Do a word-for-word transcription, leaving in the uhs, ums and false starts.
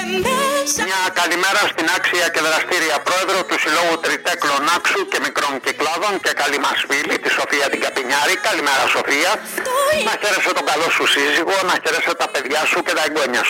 Μια καλημέρα στην άξια και δραστήρια πρόεδρο του Συλλόγου Τριτέκλων Άξου και Μικρών Κυκλάδων και καλή μας φίλη, τη Σοφία την Καπινιάρη. Καλημέρα Σοφία. Να χαίρεσαι τον καλό σου σύζυγο, να χαίρεσαι τα παιδιά σου και τα εγγόνια σου.